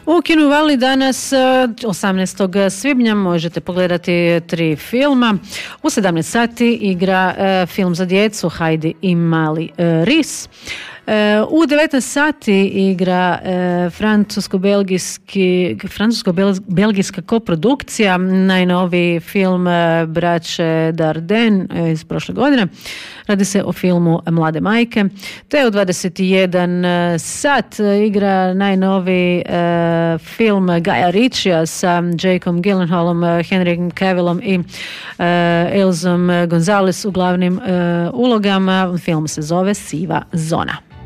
U Kinu Vali danas 18. svibnja možete pogledati 3 filma. U 17 sati igra film za djecu Heidi i mali ris. U 19 sati igra francusko-belgijska koprodukcija, najnoviji film braće Darden iz prošle godine. Radi se o filmu Mlade majke. Te u 21 sat igra najnoviji film Gaja Ritchija sa Jakeom Gyllenhaalom, Henryem Cavillom i Elizom Gonzalez u glavnim ulogama. Film se zove Siva zona.